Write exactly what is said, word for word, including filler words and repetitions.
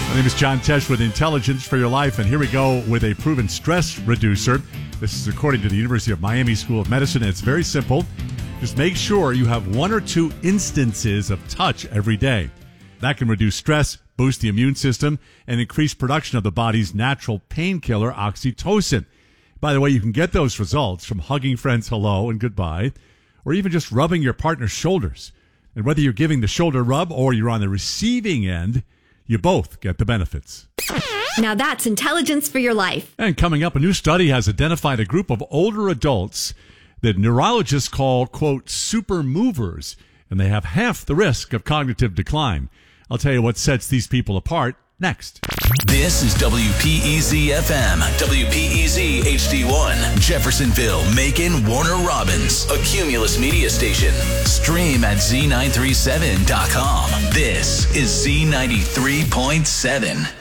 My name is John Tesh with Intelligence for Your Life, and here we go with a proven stress reducer. This is according to the University of Miami School of Medicine, and it's very simple. Just make sure you have one or two instances of touch every day. That can reduce stress, boost the immune system, and increase production of the body's natural painkiller, oxytocin. By the way, you can get those results from hugging friends hello and goodbye, or even just rubbing your partner's shoulders. And whether you're giving the shoulder rub or you're on the receiving end, you both get the benefits. Now that's Intelligence for Your Life. And coming up, a new study has identified a group of older adults that neurologists call, quote, super movers, and they have half the risk of cognitive decline. I'll tell you what sets these people apart next. This is W P E Z F M, W P E Z H D one, Jeffersonville, Macon, Warner Robins, a Cumulus media station. Stream at Z nine three seven dot com. This is Z ninety-three point seven.